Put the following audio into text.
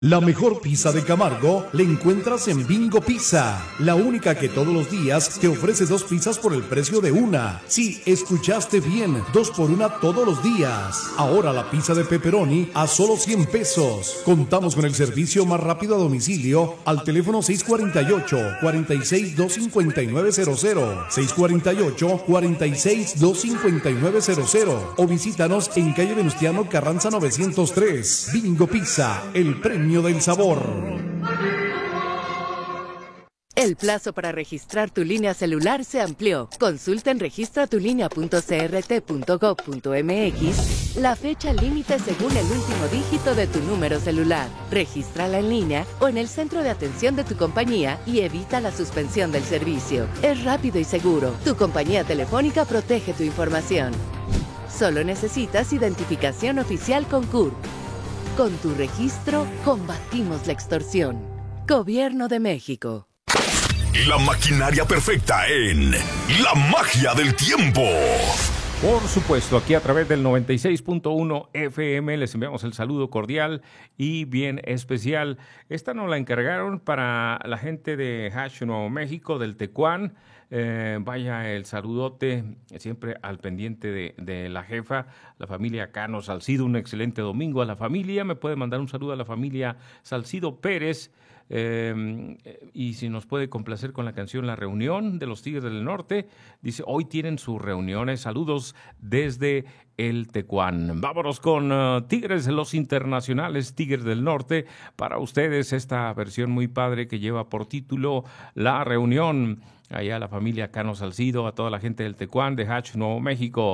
La mejor pizza de Camargo la encuentras en Bingo Pizza, la única que todos los días te ofrece 2 pizzas por el precio de una. Sí, escuchaste bien, 2 por 1 todos los días. Ahora la pizza de pepperoni a solo 100 pesos. Contamos con el servicio más rápido a domicilio al teléfono 648-462-5900, 648-462-5900 o visítanos en calle Venustiano Carranza 903. Bingo Pizza, el premio del sabor. El plazo para registrar tu línea celular se amplió. Consulta en registratulínea.crt.gov.mx la fecha límite según el último dígito de tu número celular. Regístrala en línea o en el centro de atención de tu compañía y evita la suspensión del servicio. Es rápido y seguro. Tu compañía telefónica protege tu información. Solo necesitas identificación oficial con CURP. Con tu registro, combatimos la extorsión. Gobierno de México. La maquinaria perfecta en La Magia del Tiempo. Por supuesto, aquí a través del 96.1 FM les enviamos el saludo cordial y bien especial. Esta nos la encargaron para la gente de Hash Nuevo México, del Tecuán. Vaya el saludote siempre al pendiente de la jefa, la familia Cano Salcido. Un excelente domingo a la familia. Me puede mandar un saludo a la familia Salcido Pérez. Y si nos puede complacer con la canción La Reunión de los Tigres del Norte. Dice, hoy tienen sus reuniones. Saludos desde el Tecuán. Vámonos con Tigres, los internacionales Tigres del Norte. Para ustedes esta versión muy padre que lleva por título La Reunión. Allá a la familia Cano Salcido, a toda la gente del Tecuán, de Hatch, Nuevo México.